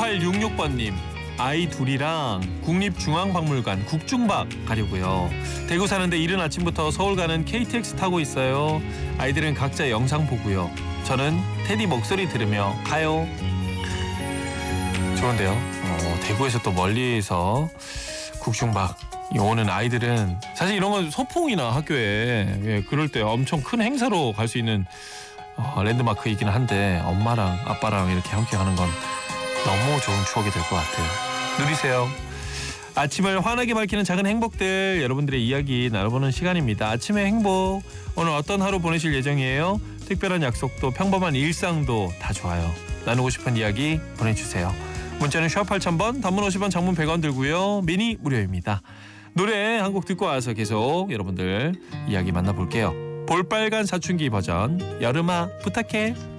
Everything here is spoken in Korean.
5866번님. 아이 둘이랑 국립중앙박물관 국중박 가려고요. 대구 사는데 이른 아침부터 서울 가는 KTX 타고 있어요. 아이들은 각자 영상 보고요. 저는 테디 목소리 들으며 가요. 좋은데요. 대구에서 또 멀리서 국중박 오는 아이들은 사실 이런 건 소풍이나 학교에 그럴 때 엄청 큰 행사로 갈 수 있는 랜드마크이긴 한데 엄마랑 아빠랑 이렇게 함께 가는 건 너무 좋은 추억이 될 것 같아요. 누리세요. 아침을 환하게 밝히는 작은 행복들, 여러분들의 이야기 나눠보는 시간입니다. 아침의 행복, 오늘 어떤 하루 보내실 예정이에요? 특별한 약속도 평범한 일상도 다 좋아요. 나누고 싶은 이야기 보내주세요. 문자는 샵 8000번, 단문 50원, 장문 100원 들고요. 미니 무료입니다. 노래 한 곡 듣고 와서 계속 여러분들 이야기 만나볼게요. 볼빨간 사춘기 버전, 여름아 부탁해.